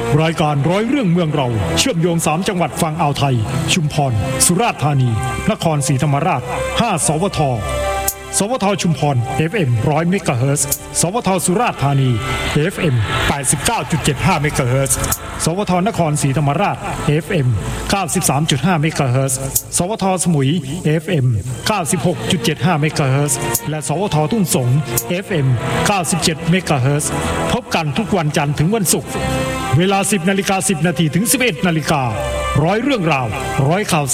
รายการร้อยเรื่องเมืองเราเชื่อมโยง3จังหวัดฝั่งอ่าวไทยชุมพรสุราษฎร์ธานีนครศรีธรรมราช5สวทสวทชุมพร FM 100 เมกะเฮิรตซ์สวทสุราษฎร์ธานี FM 89.75 เมกะเฮิรตซ์สวทนครศรีธรรมราช FM 93.5 เมกะเฮิรตซ์สวทสมุย FM 96.75 เมกะเฮิรตซ์และสวททุ่งสง FM 97 เมกะเฮิรตซ์พบกันทุกวันจันทร์ถึงวันศุกร์เวลา 10:10 น.ถึง 11:00 น.ร้อยเรื่องราวร้อยข่าว